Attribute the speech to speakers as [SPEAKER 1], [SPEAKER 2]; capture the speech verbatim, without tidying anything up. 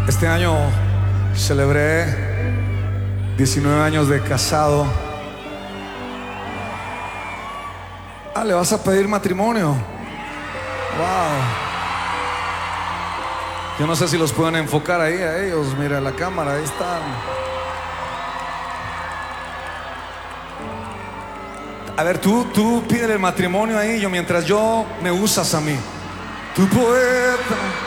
[SPEAKER 1] Este año celebré diecinueve años de casado. Ah, ¿le vas a pedir matrimonio? Wow. Yo no sé si los pueden enfocar ahí a ellos. Mira la cámara, ahí están. A ver, tú, tú pídele el matrimonio a ellos mientras yo me usas a mí. Tu poeta.